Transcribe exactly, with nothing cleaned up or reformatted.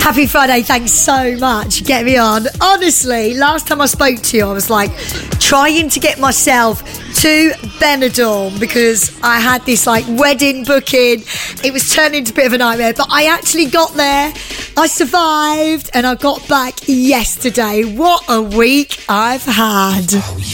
Happy Friday, thanks so much. Get me on. Honestly, last time I spoke to you, I was like trying to get myself to Benidorm because I had this like wedding booking. It was turning into a bit of a nightmare, but I actually got there. I survived and I got back yesterday. What a week I've had.